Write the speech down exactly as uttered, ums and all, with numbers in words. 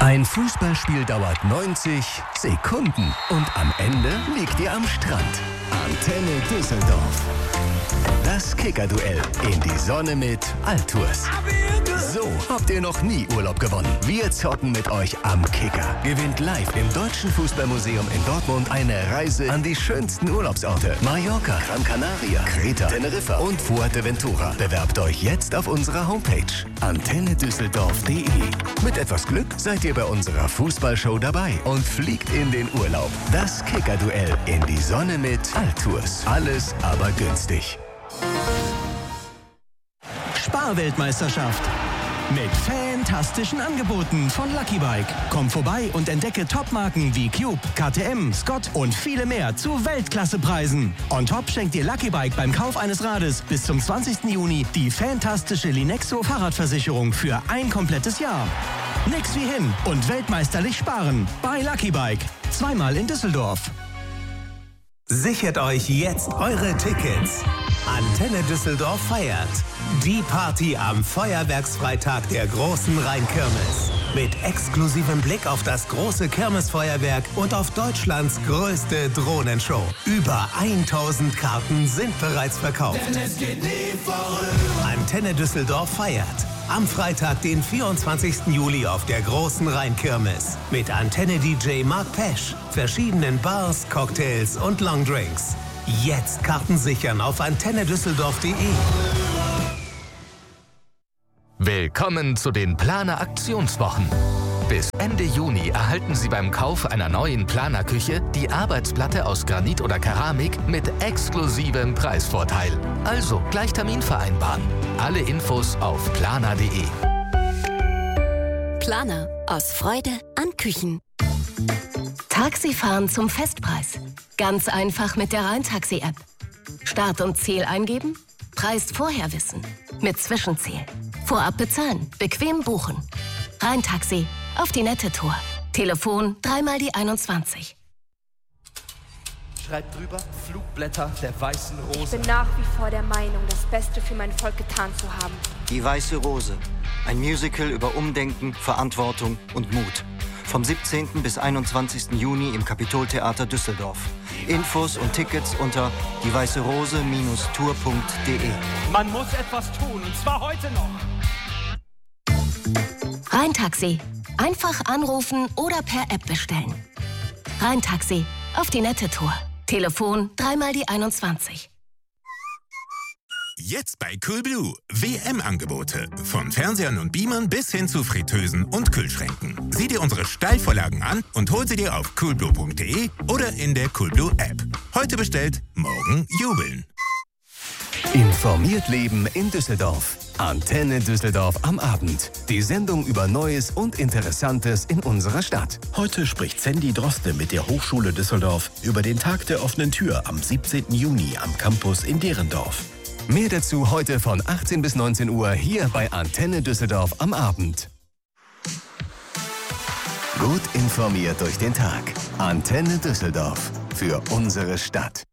Ein Fußballspiel dauert neunzig Sekunden und am Ende liegt ihr am Strand. Antenne Düsseldorf. Das Kicker-Duell in die Sonne mit Altours. So habt ihr noch nie Urlaub gewonnen. Wir zocken mit euch am Kicker. Gewinnt live im Deutschen Fußballmuseum in Dortmund eine Reise an die schönsten Urlaubsorte. Mallorca, Gran Canaria, Kreta, Teneriffa und Fuerteventura. Bewerbt euch jetzt auf unserer Homepage antenne düsseldorf punkt de. Mit etwas Glück seid ihr bei unserer Fußballshow dabei und fliegt in den Urlaub. Das Kicker-Duell in die Sonne mit Altours. Alles aber günstig. Sparweltmeisterschaft. Mit fantastischen Angeboten von Lucky Bike. Komm vorbei und entdecke Topmarken wie Cube, K T M, Scott und viele mehr zu Weltklassepreisen. On top schenkt dir Lucky Bike beim Kauf eines Rades bis zum zwanzigsten Juni die fantastische Linexo Fahrradversicherung für ein komplettes Jahr. Nix wie hin und weltmeisterlich sparen bei Lucky Bike. Zweimal in Düsseldorf. Sichert euch jetzt eure Tickets. Antenne Düsseldorf feiert die Party am Feuerwerksfreitag der großen Rheinkirmes. Mit exklusivem Blick auf das große Kirmesfeuerwerk und auf Deutschlands größte Drohnenshow. Über tausend Karten sind bereits verkauft. Denn es geht nie vorüber. Antenne Düsseldorf feiert am Freitag, den vierundzwanzigsten Juli auf der großen Rheinkirmes. Mit Antenne-D J Mark Pesch, verschiedenen Bars, Cocktails und Longdrinks. Jetzt Karten sichern auf antenne düsseldorf punkt de. Willkommen zu den Planer Aktionswochen. Bis Ende Juni erhalten Sie beim Kauf einer neuen Planerküche die Arbeitsplatte aus Granit oder Keramik mit exklusivem Preisvorteil. Also gleich Termin vereinbaren. Alle Infos auf planer punkt de. Planer. Aus Freude an Küchen. Taxifahren zum Festpreis. Ganz einfach mit der Rheintaxi-App. Start und Ziel eingeben, Preis vorher wissen. Mit Zwischenziel. Vorab bezahlen, bequem buchen. Rheintaxi, auf die nette Tour. Telefon dreimal die einundzwanzig. Schreibt drüber, Flugblätter der weißen Rose. Ich bin nach wie vor der Meinung, das Beste für mein Volk getan zu haben. Die Weiße Rose. Ein Musical über Umdenken, Verantwortung und Mut. Vom siebzehnten bis einundzwanzigsten Juni im Kapitoltheater Düsseldorf. Infos und Tickets unter die weiße rose Tour punkt de. Man muss etwas tun, und zwar heute noch. Rheintaxi. Einfach anrufen oder per App bestellen. Rheintaxi. Auf die nette Tour. Telefon dreimal die einundzwanzig. Jetzt bei Coolblue. W M-Angebote. Von Fernsehern und Beamern bis hin zu Fritteusen und Kühlschränken. Sieh dir unsere Steilvorlagen an und hol sie dir auf coolblue punkt de oder in der Coolblue-App. Heute bestellt, morgen jubeln. Informiert Leben in Düsseldorf. Antenne Düsseldorf am Abend. Die Sendung über Neues und Interessantes in unserer Stadt. Heute spricht Sandy Droste mit der Hochschule Düsseldorf über den Tag der offenen Tür am siebzehnten Juni am Campus in Derendorf. Mehr dazu heute von achtzehn bis neunzehn Uhr hier bei Antenne Düsseldorf am Abend. Gut informiert durch den Tag. Antenne Düsseldorf. Für unsere Stadt.